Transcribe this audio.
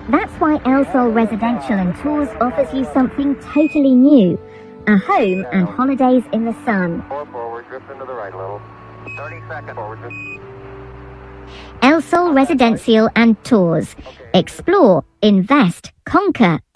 That's why El Sol Residential and Tours offers you something totally new. A home and holidays in the sun. 4 forward, drift into the right a little. 30 seconds forward. El Sol Residencial and Tours. Explore, invest, conquer,